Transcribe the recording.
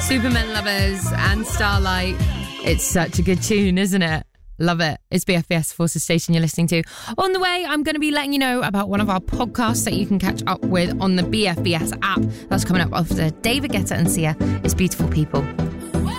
Superman Lovers and Starlight. It's such a good tune, isn't it? Love it. It's BFBS Forces Station you're listening to. On the way, I'm going to be letting you know about one of our podcasts that you can catch up with on the BFBS app. That's coming up after David Guetta and Sia. It's Beautiful People.